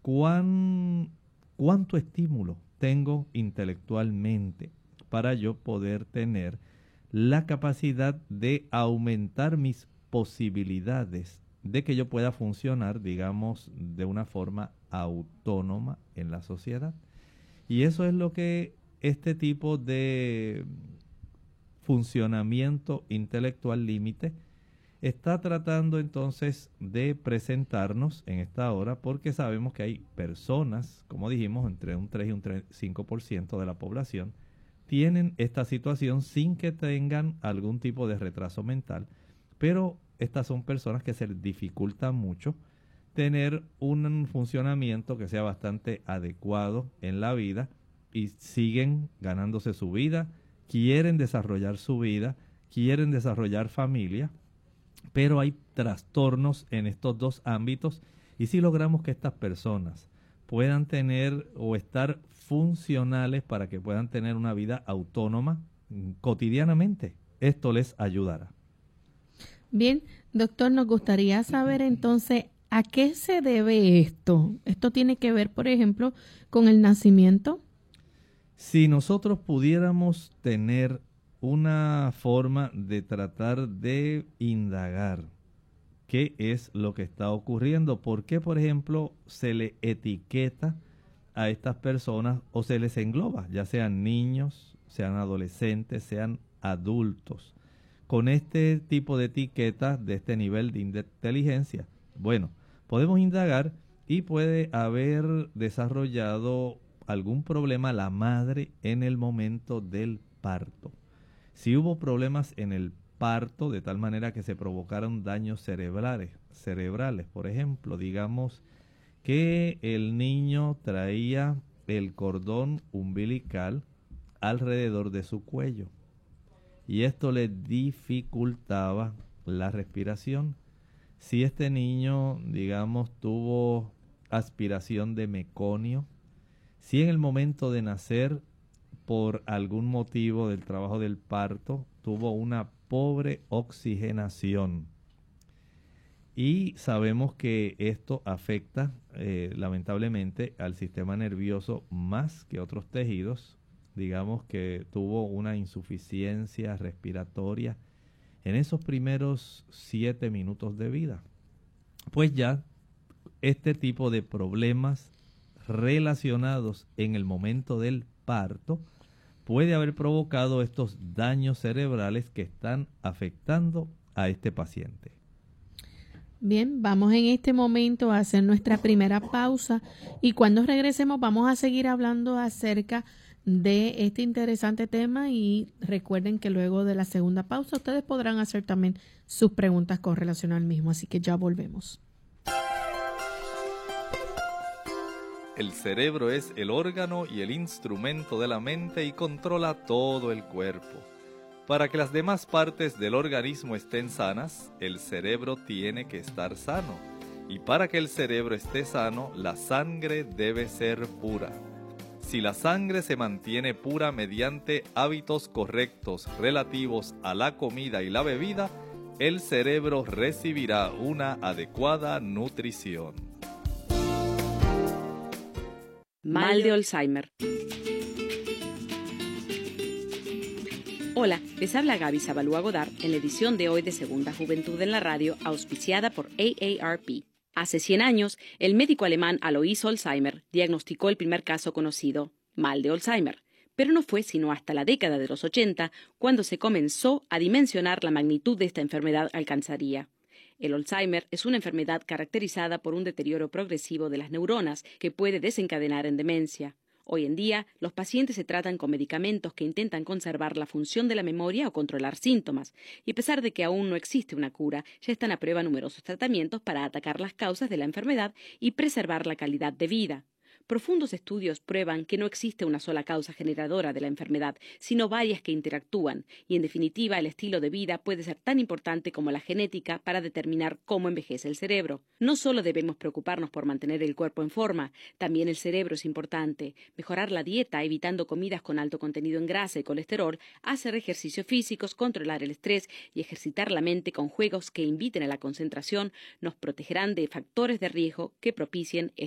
cuánto estímulo tengo intelectualmente para yo poder tener la capacidad de aumentar mis posibilidades de que yo pueda funcionar, digamos, de una forma autónoma en la sociedad. Y eso es lo que este tipo de funcionamiento intelectual límite está tratando entonces de presentarnos en esta hora, porque sabemos que hay personas, como dijimos, entre un 3 y un 5% de la población, tienen esta situación sin que tengan algún tipo de retraso mental, pero estas son personas que se les dificulta mucho tener un funcionamiento que sea bastante adecuado en la vida y siguen ganándose su vida, quieren desarrollar su vida, quieren desarrollar familia, pero hay trastornos en estos dos ámbitos y si logramos que estas personas puedan tener o estar funcionales para que puedan tener una vida autónoma cotidianamente, esto les ayudará. Bien, doctor, nos gustaría saber entonces a qué se debe esto. ¿Esto tiene que ver, por ejemplo, con el nacimiento? Si nosotros pudiéramos tener una forma de tratar de indagar qué es lo que está ocurriendo, por qué, por ejemplo, se le etiqueta a estas personas o se les engloba, ya sean niños, sean adolescentes, sean adultos, con este tipo de etiquetas de este nivel de inteligencia. Bueno, podemos indagar y puede haber desarrollado algún problema la madre en el momento del parto. Si hubo problemas en el parto de tal manera que se provocaron daños cerebrales, por ejemplo, digamos que el niño traía el cordón umbilical alrededor de su cuello y esto le dificultaba la respiración. Si este niño, digamos, tuvo aspiración de meconio, si en el momento de nacer, por algún motivo del trabajo del parto, tuvo una pobre oxigenación. Y sabemos que esto afecta lamentablemente al sistema nervioso más que otros tejidos. Digamos que tuvo una insuficiencia respiratoria en esos primeros 7 minutos de vida. Pues ya este tipo de problemas relacionados en el momento del parto puede haber provocado estos daños cerebrales que están afectando a este paciente. Bien, vamos en este momento a hacer nuestra primera pausa y cuando regresemos vamos a seguir hablando acerca de este interesante tema y recuerden que luego de la segunda pausa ustedes podrán hacer también sus preguntas con relación al mismo, así que ya volvemos. El cerebro es el órgano y el instrumento de la mente y controla todo el cuerpo. Para que las demás partes del organismo estén sanas, el cerebro tiene que estar sano. Y para que el cerebro esté sano, la sangre debe ser pura. Si la sangre se mantiene pura mediante hábitos correctos relativos a la comida y la bebida, el cerebro recibirá una adecuada nutrición. Mal de Alzheimer. Hola, les habla Gaby Zabalúa Godard en la edición de hoy de Segunda Juventud en la Radio, auspiciada por AARP. Hace 100 años, el médico alemán Alois Alzheimer diagnosticó el primer caso conocido, mal de Alzheimer, pero no fue sino hasta la década de los 80 cuando se comenzó a dimensionar la magnitud de esta enfermedad alcanzaría. El Alzheimer es una enfermedad caracterizada por un deterioro progresivo de las neuronas que puede desencadenar en demencia. Hoy en día, los pacientes se tratan con medicamentos que intentan conservar la función de la memoria o controlar síntomas, y a pesar de que aún no existe una cura, ya están a prueba numerosos tratamientos para atacar las causas de la enfermedad y preservar la calidad de vida. Profundos estudios prueban que no existe una sola causa generadora de la enfermedad, sino varias que interactúan, y en definitiva el estilo de vida puede ser tan importante como la genética para determinar cómo envejece el cerebro. No solo debemos preocuparnos por mantener el cuerpo en forma, también el cerebro es importante. Mejorar la dieta, evitando comidas con alto contenido en grasa y colesterol, hacer ejercicios físicos, controlar el estrés y ejercitar la mente con juegos que inviten a la concentración nos protegerán de factores de riesgo que propicien